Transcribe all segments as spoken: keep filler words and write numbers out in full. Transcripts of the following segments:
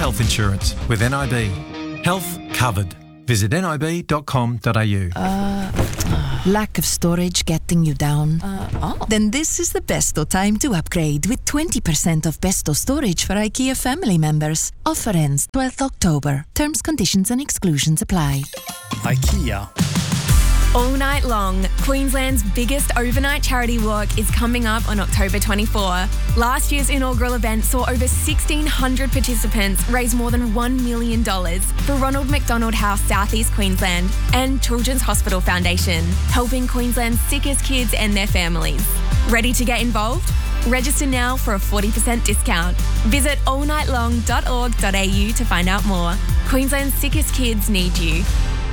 health insurance with N I B. Health covered. Visit n i b dot com dot a u. Uh, lack of storage getting you down? Uh, oh. Then this is the besto time to upgrade with twenty percent off besto storage for IKEA family members. Offer ends twelfth October. Terms, conditions and exclusions apply. IKEA. All night long, Queensland's biggest overnight charity walk is coming up on October twenty-fourth. Last year's inaugural event saw over sixteen hundred participants raise more than one million dollars for Ronald McDonald House, Southeast Queensland, and Children's Hospital Foundation, helping Queensland's sickest kids and their families. Ready to get involved? Register now for a forty percent discount. Visit all night long dot org dot a u to find out more. Queensland's sickest kids need you.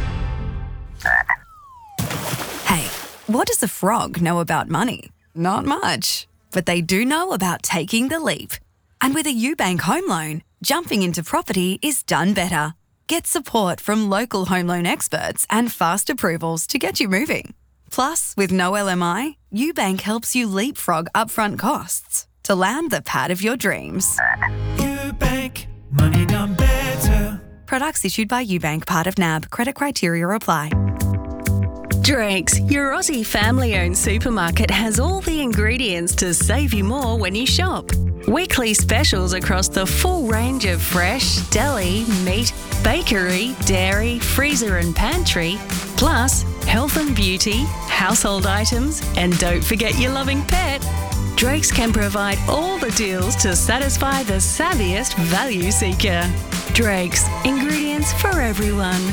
Hey, what does a frog know about money? Not much. But they do know about taking the leap. And with a UBank home loan, jumping into property is done better. Get support from local home loan experts and fast approvals to get you moving. Plus, with no L M I, UBank helps you leapfrog upfront costs to land the pad of your dreams. UBank, money done better. Products issued by UBank, part of N A B. Credit criteria apply. Drake's, your Aussie family-owned supermarket, has all the ingredients to save you more when you shop. Weekly specials across the full range of fresh, deli, meat, bakery, dairy, freezer and pantry, plus health and beauty, household items, and don't forget your loving pet. Drake's can provide all the deals to satisfy the savviest value seeker. Drake's, ingredients for everyone.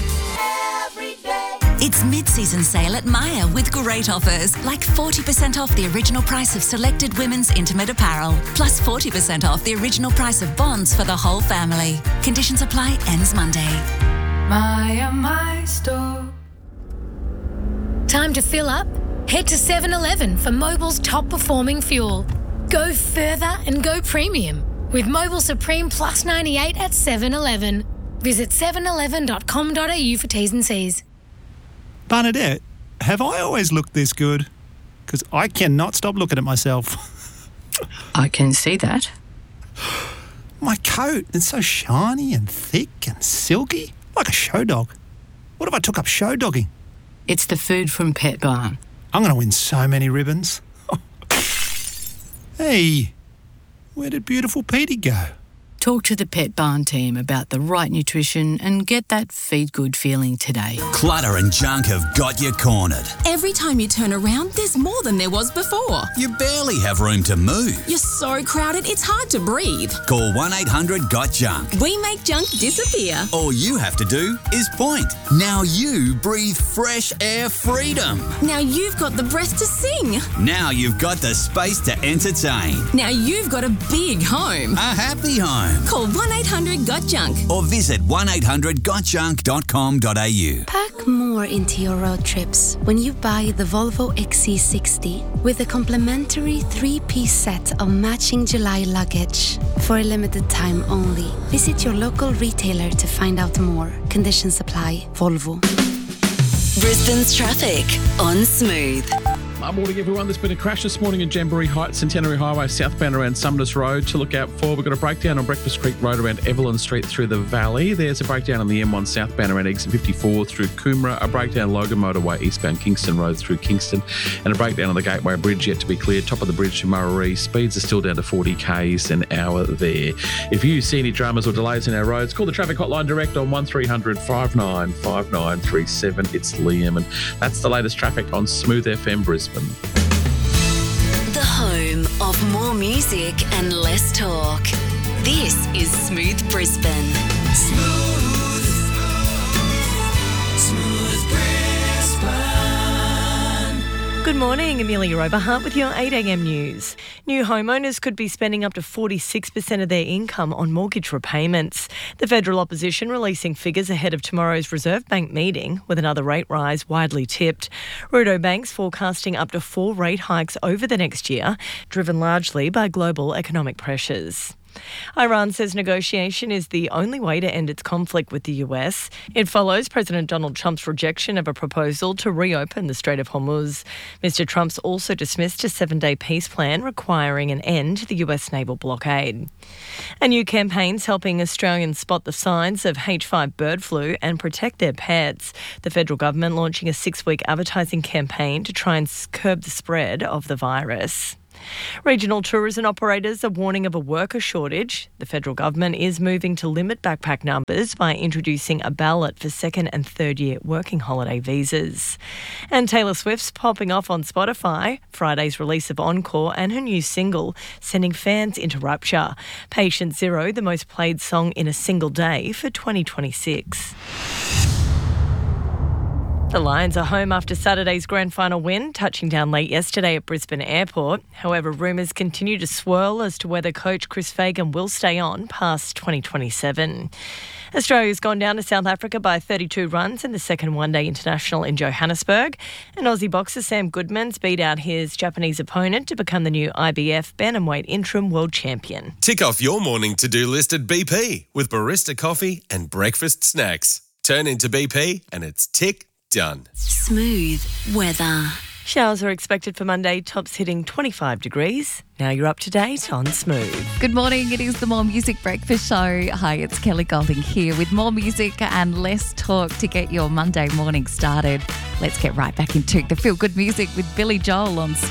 It's mid-season sale at Myer with great offers, like forty percent off the original price of selected women's intimate apparel, plus forty percent off the original price of bonds for the whole family. Conditions apply, ends Monday. Myer, my store. Time to fill up? Head to seven eleven for Mobil's top performing fuel. Go further and go premium with Mobil Supreme Plus ninety-eight at seven eleven. Visit seven eleven dot com dot a u for T's and C's. Bernadette, have I always looked this good? Because I cannot stop looking at myself. I can see that. My coat, it's so shiny and thick and silky, like a show dog. What if I took up show dogging? It's the food from Pet Barn. I'm going to win so many ribbons. Hey, where did beautiful Petey go? Talk to the Pet Barn team about the right nutrition and get that feed good feeling today. Clutter and junk have got you cornered. Every time you turn around, there's more than there was before. You barely have room to move. You're so crowded, it's hard to breathe. Call one eight hundred got junk. We make junk disappear. All you have to do is point. Now you breathe fresh air freedom. Now you've got the breath to sing. Now you've got the space to entertain. Now you've got a big home. A happy home. Call one eight hundred got junk. Or visit one eight hundred got junk dot com dot a u. Pack more into your road trips when you buy the Volvo X C sixty with a complimentary three-piece set of matching July luggage. For a limited time only. Visit your local retailer to find out more. Conditions apply. Volvo. Brisbane's traffic on Smooth. Good morning, everyone. There's been a crash this morning in Jamboree Heights, Centenary Highway, southbound around Sumners Road to look out for. We've got a breakdown on Breakfast Creek Road around Evelyn Street through the valley. There's a breakdown on the M one southbound around exit fifty-four through Coomera, a breakdown Logan Motorway eastbound Kingston Road through Kingston, and a breakdown on the Gateway Bridge yet to be cleared. Top of the bridge to Murray. Speeds are still down to forty kays an hour there. If you see any dramas or delays in our roads, call the traffic hotline direct on one three hundred five nine five nine three seven. It's Liam, and that's the latest traffic on Smooth F M Brisbane. The home of more music and less talk. This is Smooth Brisbane. Smooth. Smooth Brisbane. Good morning, Amelia Oberhart with your eight a m news. New homeowners could be spending up to forty-six percent of their income on mortgage repayments. The federal opposition releasing figures ahead of tomorrow's Reserve Bank meeting, with another rate rise widely tipped. Rudo Bank's forecasting up to four rate hikes over the next year, driven largely by global economic pressures. Iran says negotiation is the only way to end its conflict with the U S. It follows President Donald Trump's rejection of a proposal to reopen the Strait of Hormuz. Mister Trump's also dismissed a seven-day peace plan requiring an end to the U S naval blockade. A new campaign's helping Australians spot the signs of H five bird flu and protect their pets. The federal government launching a six-week advertising campaign to try and curb the spread of the virus. Regional tourism operators are warning of a worker shortage. The federal government is moving to limit backpack numbers by introducing a ballot for second and third year working holiday visas. And Taylor Swift's popping off on Spotify. Friday's release of Encore and her new single, sending fans into rapture. Patient Zero, the most played song in a single day for twenty twenty-six. The Lions are home after Saturday's grand final win, touching down late yesterday at Brisbane Airport. However, rumours continue to swirl as to whether coach Chris Fagan will stay on past twenty twenty-seven. Australia's gone down to South Africa by thirty-two runs in the second one-day international in Johannesburg. And Aussie boxer Sam Goodman's beat out his Japanese opponent to become the new I B F bantamweight interim world champion. Tick off your morning to-do list at B P with barista coffee and breakfast snacks. Turn into B P and it's tick done. Smooth weather. Showers are expected for Monday, tops hitting twenty-five degrees. Now you're up to date on Smooth. Good morning, it is the More Music Breakfast Show. Hi, it's Kelly Golding here with more music and less talk to get your Monday morning started. Let's get right back into the feel-good music with Billy Joel on Smooth.